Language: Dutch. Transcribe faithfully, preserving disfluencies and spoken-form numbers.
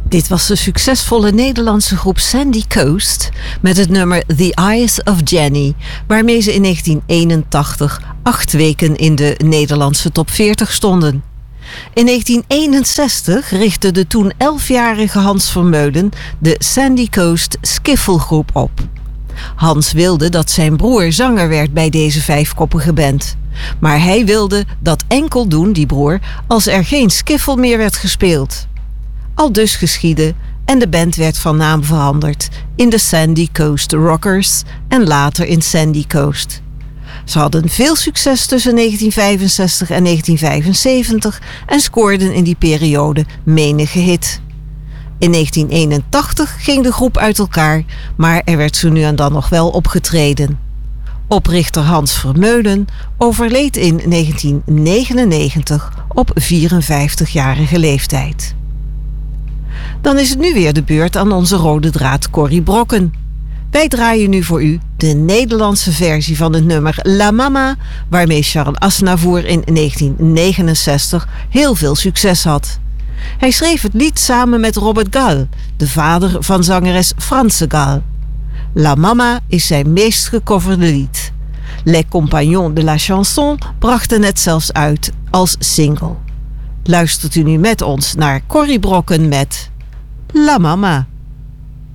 Dit was de succesvolle Nederlandse groep Sandy Coast met het nummer The Eyes of Jenny, waarmee ze in negentien eenentachtig acht weken in de Nederlandse top veertig stonden. In negentien eenenzestig richtte de toen elfjarige Hans Vermeulen de Sandy Coast Skiffelgroep op. Hans wilde dat zijn broer zanger werd bij deze vijfkoppige band. Maar hij wilde dat enkel doen, die broer, als er geen skiffel meer werd gespeeld. Aldus geschiedde en de band werd van naam veranderd in de Sandy Coast Rockers en later in Sandy Coast. Ze hadden veel succes tussen negentien vijfenzestig en negentien vijfenzeventig en scoorden in die periode menige hit. In negentien eenentachtig ging de groep uit elkaar, maar er werd zo nu en dan nog wel opgetreden. Oprichter Hans Vermeulen overleed in negentien negenennegentig op vierenvijftigjarige leeftijd. Dan is het nu weer de beurt aan onze rode draad Corrie Brokken. Wij draaien nu voor u de Nederlandse versie van het nummer La Mama, waarmee Charles Aznavour in negentien negenenzestig heel veel succes had. Hij schreef het lied samen met Robert Gall, de vader van zangeres Franse Gall. La Mama is zijn meest gecoverde lied. Les Compagnons de la Chanson brachten het zelfs uit als single. Luistert u nu met ons naar Corrie Brokken met La Mama.